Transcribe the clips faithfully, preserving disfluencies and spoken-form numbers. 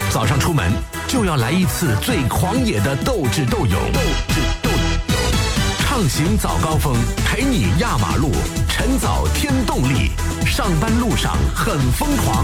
早上出门就要来一次最狂野的斗智斗勇，斗智斗勇，畅行早高峰，陪你压马路，晨早添动力，上班路上很疯狂。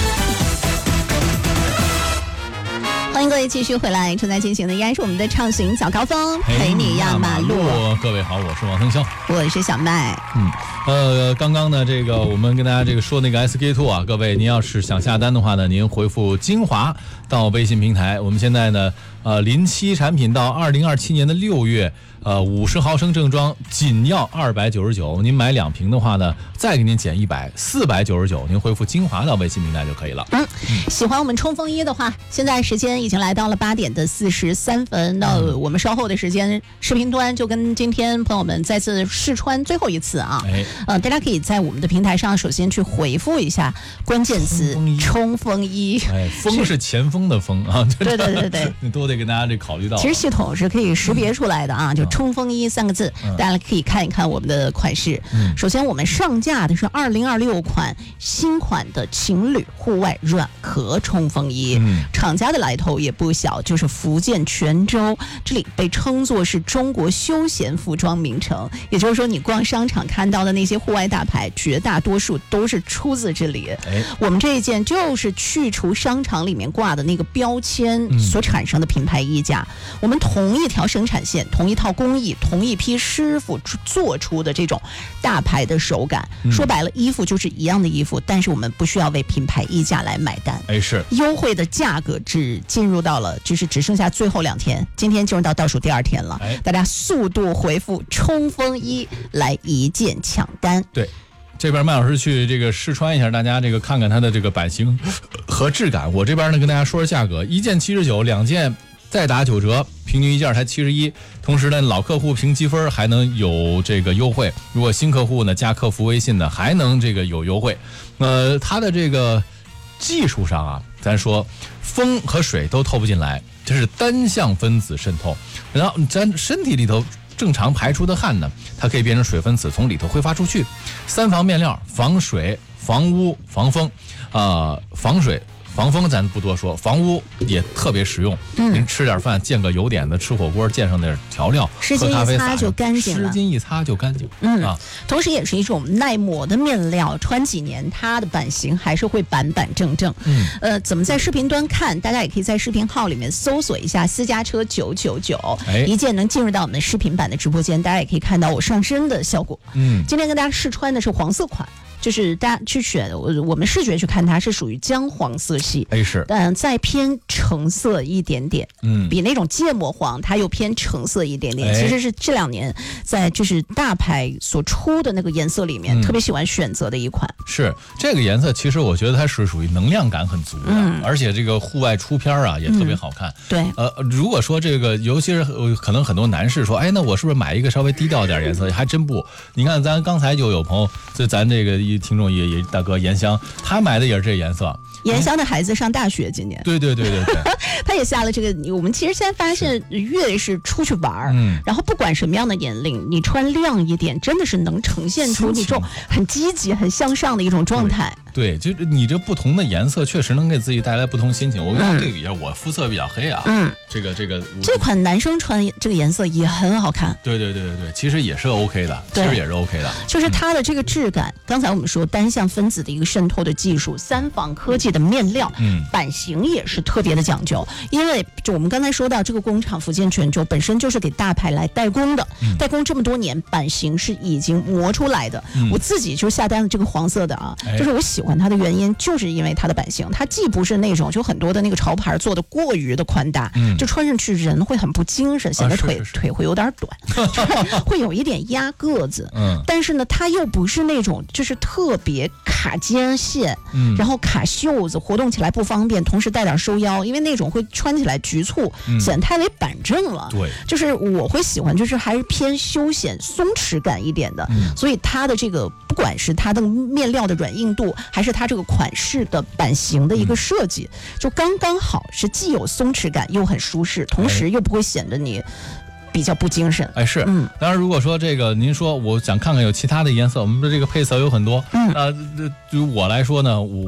欢迎各位继续回来，正在进行的依然是我们的畅行早高峰，陪你压马路。 各位好，我是王腾霄， 我是小麦。 嗯，呃，刚刚呢，这个我们跟大家这个说那个 S K two 啊，各位您要是想下单的话呢，您回复精华到微信平台。我们现在呢，呃，临期产品到二零二七年的六月，呃，五十毫升正装仅要二百九十九，您买两瓶的话呢，再给您减一百，四百九十九，您回复精华到微信平台就可以了。 嗯，嗯喜欢我们冲锋衣的话，现在时间已经来到了八点的四十三分，那我们稍后的时间，视频端就跟今天朋友们再次试穿最后一次啊。 哎， 呃，大家可以在我们的平台上首先去回复一下关键词“冲锋衣”。 哎，锋是前锋的锋啊。 对对对对， 你都得给大家这考虑到。 其实系统是可以识别出来的啊，嗯、就“冲锋衣”三个字，嗯、大家可以看一看我们的款式。嗯、首先，我们上架的是二零二六款新款的情侣户外软壳冲锋衣，嗯、厂家的来头也不小，就是福建泉州，这里被称作是中国休闲服装名城。也就是说，你逛商场看到的那些户外大牌，绝大多数都是出自这里。哎、我们这一件就是去除商场里面挂的那个标签所产生的品牌溢价。嗯、我们同一条生产线、同一套工艺、同一批师傅做出的这种大牌的手感。嗯、说白了，衣服就是一样的衣服，但是我们不需要为品牌溢价来买单。 哎，是优惠的价格只进入到了，就是只剩下最后两天，今天进入到倒数第二天了。哎、大家速度回复冲锋衣来一键抢单。 对，这边麦老师去这个试穿一下，大家这个看看它的这个版型和质感。我这边呢跟大家说说价格，一件七十九，两件再打九折，平均一件才七十一。同时呢，老客户评积分还能有这个优惠，如果新客户呢加客服微信呢还能这个有优惠。呃，它的这个技术上啊，咱说风和水都透不进来，这是单向分子渗透，然后咱身体里头正常排出的汗呢，它可以变成水分子从里头挥发出去。三防面料，防水、防污、防风，啊、呃，防水。防风咱不多说，防污也特别实用。嗯，您吃点饭溅个油点的，吃火锅溅上点调料， 湿巾一擦就干净了。 湿巾一擦就干净。 嗯啊，同时也是一种耐磨的面料，穿几年它的版型还是会板板正正。嗯，呃，怎么在视频端看？大家也可以在视频号里面搜索一下私家车九九九，一键能进入到我们视频版的直播间，大家也可以看到我上身的效果。嗯，今天跟大家试穿的是黄色款。就是大家去选，我们视觉去看它是属于姜黄色系， 哎是， 但、呃、再偏橙色一点点，嗯，比那种芥末黄它又偏橙色一点点。哎、其实是这两年在就是大牌所出的那个颜色里面、嗯、特别喜欢选择的一款。 是这个颜色，其实我觉得它是属于能量感很足的，嗯、而且这个户外出片啊也特别好看。嗯、 对， 呃，如果说这个，尤其是可能很多男士说，哎，那我是不是买一个稍微低调点颜色？还真不，你看咱刚才就有朋友，就咱这个一听众也也大哥严香，他买的也是这颜色。 严香的孩子上大学今年， 对对对对对， 他也下了这个。我们其实现在发现，越是出去玩，嗯，然后不管什么样的年龄，你穿亮一点，真的是能呈现出你这种很积极、很向上的一种状态。 对，就是你这不同的颜色，确实能给自己带来不同心情。我跟这个也，我肤色比较黑啊，嗯，这个这个这款男生穿这个颜色也很好看。 对对对对对，其实也是 OK 的，其实也是 OK 的。 就是它的这个质感，嗯、刚才我们说单向分子的一个渗透的技术，三防科技的面料，嗯，版型也是特别的讲究。因为就我们刚才说到这个工厂福建泉州本身就是给大牌来代工的，嗯、代工这么多年，版型是已经磨出来的。嗯、我自己就下单了这个黄色的啊，哎、就是我喜欢它的原因，就是因为它的版型，它既不是那种就很多的那个潮牌做的过于的宽大，嗯、就穿上去人会很不精神，显得腿、啊、是是是腿会有点短，会有一点压个子。嗯，但是呢，它又不是那种就是特别卡肩线，嗯、然后卡袖子，活动起来不方便，同时带点收腰，因为那种会穿起来局促，嗯、显得太为板正了。对，就是我会喜欢，就是还是偏休闲松弛感一点的，嗯、所以它的这个不管是它的面料的软硬度，还是它这个款式的版型的一个设计，嗯、就刚刚好，是既有松弛感又很舒适，同时又不会显得你比较不精神。 哎，是，嗯，当然如果说这个您说我想看看有其他的颜色，我们的这个配色有很多，嗯，呃，对于我来说呢，我